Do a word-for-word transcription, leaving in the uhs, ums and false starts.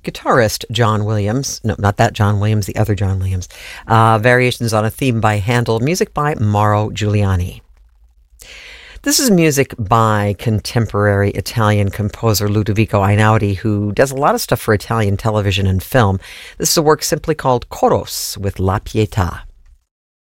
guitarist John Williams. No, not that John Williams, the other John Williams. Uh, variations on a theme by Handel, music by Mauro Giuliani. This is music by contemporary Italian composer Ludovico Einaudi, who does a lot of stuff for Italian television and film. This is a work simply called Choros with La Pietà.